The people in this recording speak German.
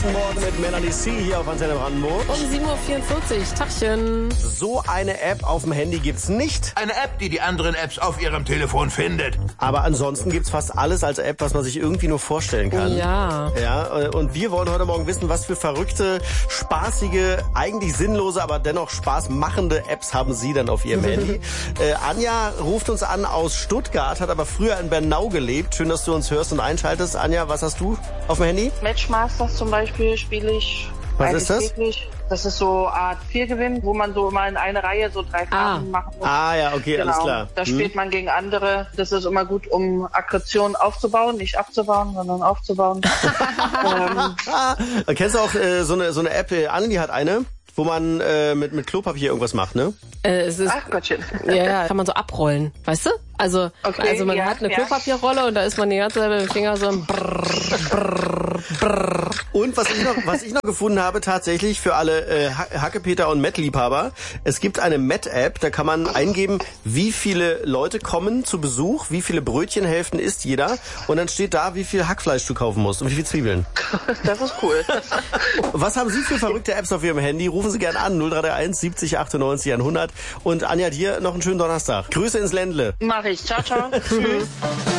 Guten Morgen mit Melanie C. hier auf Antenne Brandenburg. Um 7.44 Uhr, Tachchen. So eine App auf dem Handy gibt's nicht. Eine App, die die anderen Apps auf ihrem Telefon findet. Aber ansonsten gibt's fast alles als App, was man sich irgendwie nur vorstellen kann. Ja. Ja, und wir wollen heute Morgen wissen, was für verrückte, spaßige, eigentlich sinnlose, aber dennoch spaßmachende Apps haben Sie denn auf Ihrem Handy? Anja ruft uns an aus Stuttgart, hat aber früher in Bernau gelebt. Schön, dass du uns hörst und einschaltest. Anja, was hast du auf dem Handy? Matchmasters zum Beispiel spiele ich. Was ist das? Täglich. Das ist so Art 4 Gewinn, wo man so immer in eine Reihe so 3 Karten machen muss. Ja, okay, genau. Alles klar. Da spielt man gegen andere. Das ist immer gut, um Aggression aufzubauen. Nicht abzubauen, sondern aufzubauen. Kennst du auch so eine App, Anni hat eine, wo man mit Klopapier irgendwas macht, ne? Es ist, Ach Gottchen. ja, kann man so abrollen, weißt du? Also man hat eine Klopapierrolle und da ist man die ganze Zeit mit dem Finger so ein Brrr. Und was ich noch gefunden habe, tatsächlich für alle Hackepeter und Met-Liebhaber, es gibt eine Met-App, da kann man eingeben, wie viele Leute kommen zu Besuch, wie viele Brötchenhälften isst jeder und dann steht da, wie viel Hackfleisch du kaufen musst und wie viel Zwiebeln. Das ist cool. Was haben Sie für verrückte Apps auf Ihrem Handy? Rufen Sie gerne an, 0331 70 98 100. Und Anja, dir noch einen schönen Donnerstag. Grüße ins Ländle. Mach ich. Ciao, ciao. Tschüss.